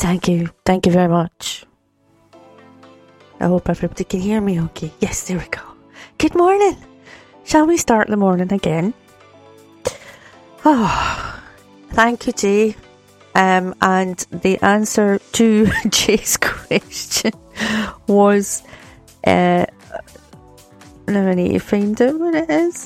Thank you very much. I hope everybody can hear me okay. Yes, there we go. Good morning. Shall we start the morning again? Oh, thank you, Jay. And the answer to Jay's question was, now I need to find out what it is.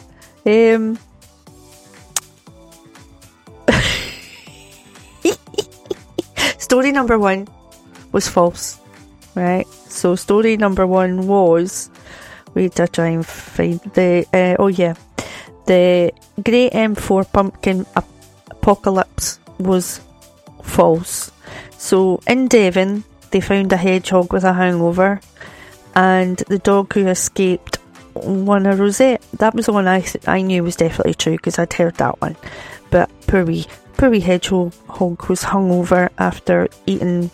Story number 1 was false, right? So story number 1 was, wait to try and find the, the Great M4 pumpkin apocalypse was false. So in Devon, they found a hedgehog with a hangover, and the dog who escaped won a rosette. That was the one I knew was definitely true, because I'd heard that one. But poor wee hedgehog was hungover after eating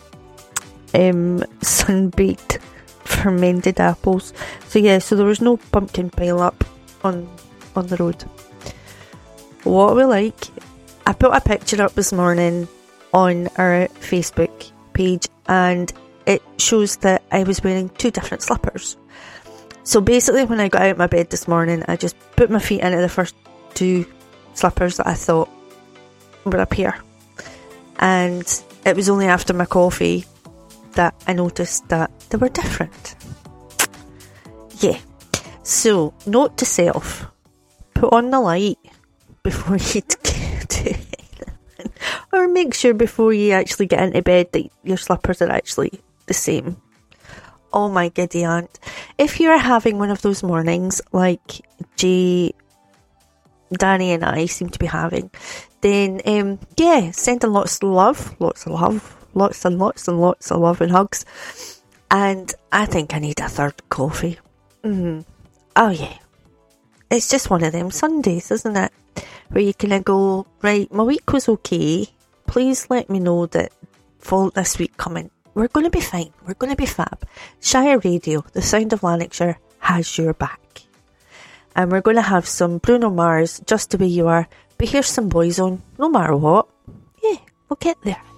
sun-baked fermented apples. So yeah, so there was no pumpkin pile up on the road. What we like, I put a picture up this morning on our Facebook page, and it shows that I was wearing 2 different slippers. So basically, when I got out of my bed this morning, I just put my feet into the first 2 slippers that I thought were up here, and it was only after my coffee that I noticed that they were different. Yeah. So, note to self, put on the light before you do anything, or make sure before you actually get into bed that your slippers are actually the same. Oh my giddy aunt. If you're having one of those mornings like Jay, Danny and I seem to be having, then sending lots and lots of love and hugs. And I think I need a 3rd coffee. Oh yeah, it's just one of them Sundays, isn't it, where you kind of go, right, my week was okay, please let me know that for this week coming we're going to be fine, we're going to be fab. Shire Radio, the sound of Lanarkshire, has your back. And we're going to have some Bruno Mars, Just the Way You Are, but here's some Boyzone, no matter what. Yeah, we'll get there.